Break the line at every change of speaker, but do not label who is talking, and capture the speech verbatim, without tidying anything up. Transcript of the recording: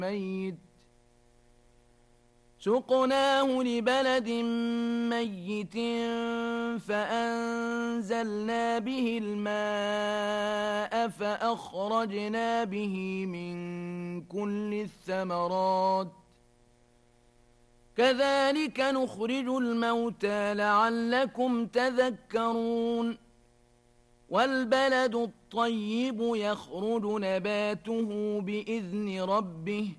ميت سقناه لبلد ميت فأنزلنا به الماء فأخرجنا به من كل الثمرات كذلك نخرج الموتى لعلكم تذكرون والبلد الطيب يخرج نباته بإذن ربه